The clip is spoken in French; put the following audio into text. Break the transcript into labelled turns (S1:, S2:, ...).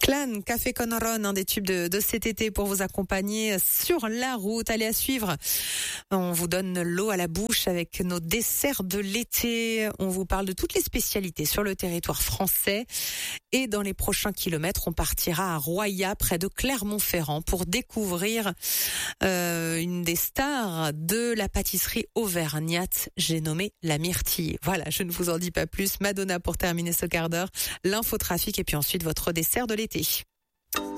S1: Clan, Café Con Ron, un des tubes de cet été pour vous accompagner sur la route. Allez, à suivre. On vous donne l'eau à la bouche avec nos desserts de l'été. On vous parle de toutes les spécialités sur le territoire français. Et dans les prochains kilomètres, on partira à Roya, près de Clermont-Ferrand, pour découvrir une des stars de la pâtisserie auvergnate. J'ai nommé la myrtille. Voilà, je ne vous en dis pas plus. Madonna pour terminer ce quart d'heure. L'infotrafic et puis ensuite votre dessert de l'été.